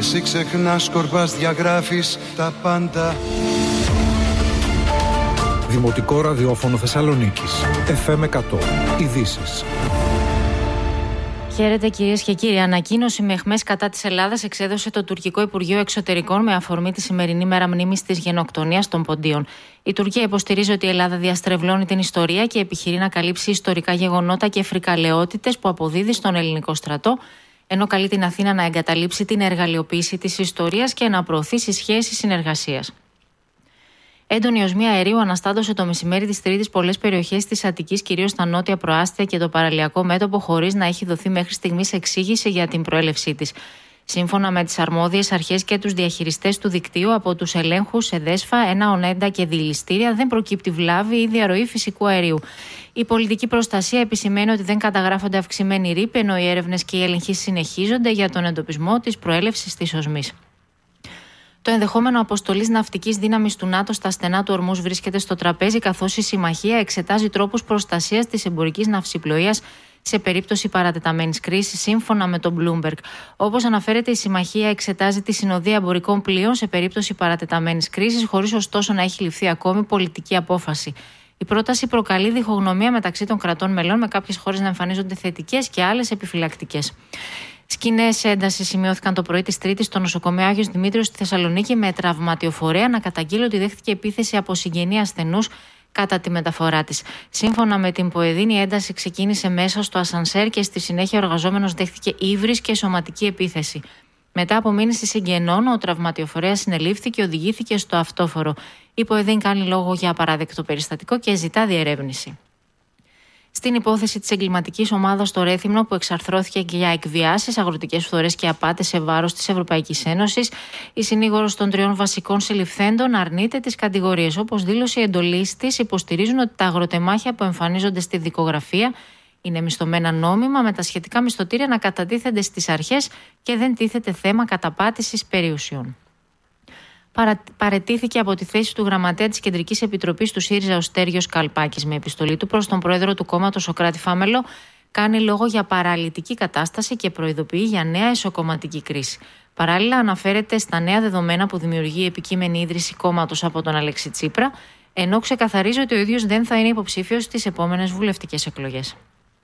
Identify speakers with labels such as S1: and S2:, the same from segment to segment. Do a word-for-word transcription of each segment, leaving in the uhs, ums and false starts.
S1: Εσύ ξεχνάς, σκορπάς, διαγράφεις τα πάντα.
S2: Δημοτικό ραδιόφωνο Θεσσαλονίκης. εφ εμ εκατό. Ειδήσεις.
S3: Χαίρετε κυρίες και κύριοι. Ανακοίνωση με αιχμές κατά της Ελλάδας εξέδωσε το Τουρκικό Υπουργείο Εξωτερικών με αφορμή τη σημερινή μέρα μνήμης της γενοκτονίας των Ποντίων. Η Τουρκία υποστηρίζει ότι η Ελλάδα διαστρεβλώνει την ιστορία και επιχειρεί να καλύψει ιστορικά γεγονότα και φρικαλαιότητες που αποδίδει στον ελληνικό στρατό, ενώ καλεί την Αθήνα να εγκαταλείψει την εργαλειοποίηση της ιστορίας και να προωθήσει σχέσεις συνεργασίας. Έντονη οσμία αερίου αναστάτωσε το μεσημέρι της Τρίτης πολλές περιοχές της Αττικής, κυρίως στα νότια προάστια και το παραλιακό μέτωπο, χωρίς να έχει δοθεί μέχρι στιγμής εξήγηση για την προέλευσή της. Σύμφωνα με τις αρμόδιες αρχές και τους διαχειριστές του δικτύου, από τους ελέγχους σε δέσφα, ένα ονέντα και διηληστήρια δεν προκύπτει βλάβη ή διαρροή φυσικού αερίου. Η πολιτική προστασία επισημαίνει ότι δεν καταγράφονται αυξημένοι ρήποι, ενώ οι έρευνες και οι έλεγχοι συνεχίζονται για τον εντοπισμό της προέλευσης της οσμής. Το ενδεχόμενο αποστολής ναυτικής δύναμης του ΝΑΤΟ στα στενά του Ορμούζ βρίσκεται στο τραπέζι, καθώς η συμμαχία εξετάζει τρόπους προστασίας της εμπορικής ναυσιπλοείας σε περίπτωση παρατεταμένης κρίσης, σύμφωνα με τον Bloomberg. Όπως αναφέρεται, η συμμαχία εξετάζει τη συνοδεία εμπορικών πλοίων σε περίπτωση παρατεταμένης κρίσης, χωρίς ωστόσο να έχει ληφθεί ακόμη πολιτική απόφαση. Η πρόταση προκαλεί διχογνωμία μεταξύ των κρατών μελών, με κάποιες χώρες να εμφανίζονται θετικές και άλλες επιφυλακτικές. Σκηνές έντασης σημειώθηκαν το πρωί της Τρίτης στο νοσοκομείο Άγιος Δημήτριος στη Θεσσαλονίκη, με τραυματιοφορέα να καταγγείλει ότι δέχτηκε επίθεση από συγγενή ασθενούς κατά τη μεταφορά της. Σύμφωνα με την ΠΟΕΔΗΝ, η ένταση ξεκίνησε μέσα στο ασανσέρ και στη συνέχεια ο εργαζόμενος δέχτηκε ύβρις και σωματική επίθεση. Μετά από μήνυση συγγενών, ο τραυματιοφορέας συνελήφθη και οδηγήθηκε στο αυτόφορο. Η ΠΟΕΔΗΝ κάνει λόγο για απαράδεκτο περιστατικό και ζητά διερεύνηση. Στην υπόθεση της εγκληματικής ομάδας στο Ρέθυμνο, που εξαρθρώθηκε για εκβιάσεις, αγροτικές φθορές και απάτες σε βάρος της Ευρωπαϊκής Ένωσης, η συνήγορος των τριών βασικών συλληφθέντων αρνείται τις κατηγορίες. Όπως δήλωσε, οι εντολείς της υποστηρίζουν ότι τα αγροτεμάχια που εμφανίζονται στη δικογραφία είναι μισθωμένα νόμιμα, με τα σχετικά μισθωτήρια να κατατίθενται στις αρχές και δεν τίθεται θέμα καταπάτησης περιουσιών. Παρα... Παρετήθηκε από τη θέση του γραμματέα της Κεντρικής Επιτροπής του ΣΥΡΙΖΑ ο Στέργιος Καλπάκης. Με επιστολή του προς τον πρόεδρο του κόμματος, Σωκράτη Φάμελο, κάνει λόγο για παραλυτική κατάσταση και προειδοποιεί για νέα εσωκομματική κρίση. Παράλληλα, αναφέρεται στα νέα δεδομένα που δημιουργεί η επικείμενη ίδρυση κόμματος από τον Αλέξη Τσίπρα, ενώ ξεκαθαρίζει ότι ο ίδιος δεν θα είναι υποψήφιος στις επόμενες βουλευτικές εκλογές.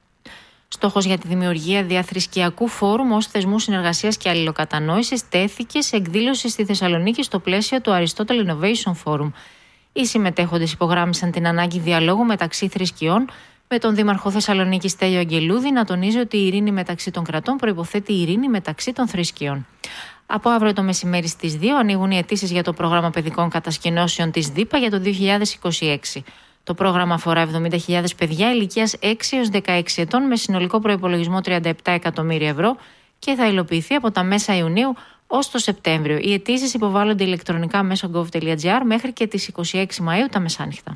S3: Στόχος για τη δημιουργία διαθρησκειακού φόρουμ ως θεσμού συνεργασίας και αλληλοκατανόησης τέθηκε σε εκδήλωση στη Θεσσαλονίκη στο πλαίσιο του Aristotle Innovation Forum. Οι συμμετέχοντες υπογράμμισαν την ανάγκη διαλόγου μεταξύ θρησκειών, με τον Δήμαρχο Θεσσαλονίκης Στέλιο Αγγελούδη να τονίζει ότι η ειρήνη μεταξύ των κρατών προϋποθέτει η ειρήνη μεταξύ των θρησκειών. Από αύριο το μεσημέρι στις δύο ανοίγουν οι αιτήσεις για το πρόγραμμα παιδικών κατασκηνώσεων της ΔΥΠΑ για το δύο χιλιάδες είκοσι έξι. Το πρόγραμμα αφορά εβδομήντα χιλιάδες παιδιά ηλικίας έξι έως δεκαέξι ετών, με συνολικό προϋπολογισμό τριάντα επτά εκατομμύρια ευρώ, και θα υλοποιηθεί από τα μέσα Ιουνίου ως το Σεπτέμβριο. Οι αιτήσεις υποβάλλονται ηλεκτρονικά μέσω gov τελεία gr μέχρι και τις είκοσι έξι Μαΐου τα μεσάνυχτα.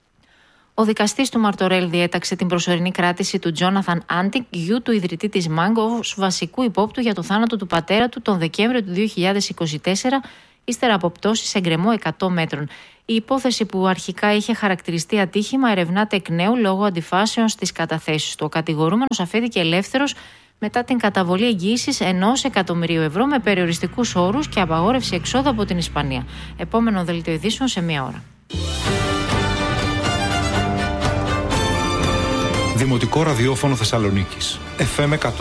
S3: Ο δικαστής του Μαρτορέλ διέταξε την προσωρινή κράτηση του Τζόναθαν Άντικ, γιου του ιδρυτή της ΜΑΓ, ως βασικού υπόπτου για το θάνατο του πατέρα του τον Δεκέμβριο του δύο χιλιάδες είκοσι τέσσερα, ύστερα από πτώση σε γκρεμό εκατό μέτρων. Η υπόθεση, που αρχικά είχε χαρακτηριστεί ατύχημα, ερευνάται εκ νέου λόγω αντιφάσεων στις καταθέσεις του. Ο κατηγορούμενος αφέθηκε ελεύθερος μετά την καταβολή εγγύησης ενός εκατομμυρίου ευρώ με περιοριστικούς όρους και απαγόρευση εξόδου από την Ισπανία. Επόμενο δελτίο ειδήσεων σε μία ώρα.
S2: Δημοτικό ραδιόφωνο Θεσσαλονίκης. εφ εμ εκατό.